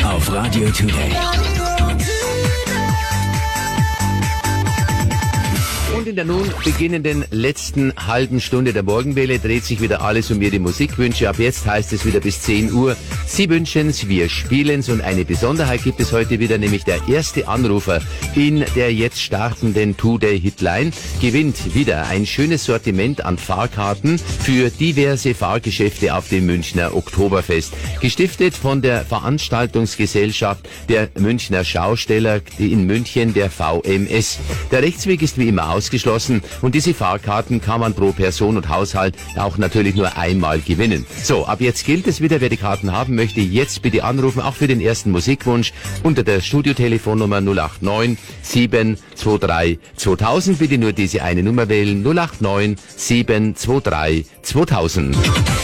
auf Radio Today. Und in der nun beginnenden letzten halben Stunde der Morgenwelle dreht sich wieder alles um Ihre Musikwünsche. Ab jetzt heißt es wieder bis 10 Uhr. Sie wünschen's, wir spielen's und eine Besonderheit gibt es heute wieder, nämlich der erste Anrufer in der jetzt startenden Today-Hitline gewinnt wieder ein schönes Sortiment an Fahrkarten für diverse Fahrgeschäfte auf dem Münchner Oktoberfest. Gestiftet von der Veranstaltungsgesellschaft der Münchner Schausteller in München, der VMS. Der Rechtsweg ist wie immer ausgeschlossen und diese Fahrkarten kann man pro Person und Haushalt auch natürlich nur einmal gewinnen. So, ab jetzt gilt es wieder, wer die Karten haben möchte, jetzt bitte anrufen, auch für den ersten Musikwunsch unter der Studiotelefonnummer 089 723 2000. Bitte nur diese eine Nummer wählen, 089 723 2000.